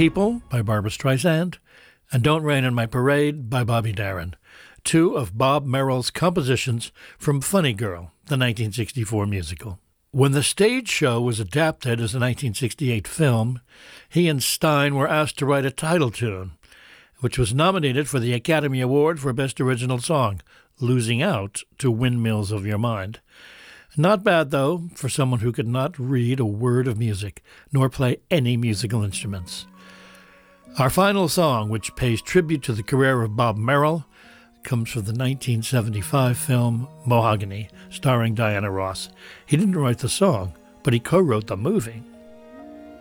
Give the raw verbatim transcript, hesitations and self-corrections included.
People by Barbra Streisand, and Don't Rain on My Parade by Bobby Darin, two of Bob Merrill's compositions from Funny Girl, the nineteen sixty-four musical. When the stage show was adapted as a nineteen sixty-eight film, he and Stein were asked to write a title tune, which was nominated for the Academy Award for Best Original Song, losing out to Windmills of Your Mind. Not bad, though, for someone who could not read a word of music, nor play any musical instruments. Our final song, which pays tribute to the career of Bob Merrill, comes from the nineteen seventy-five film Mahogany, starring Diana Ross. He didn't write the song, but he co-wrote the movie.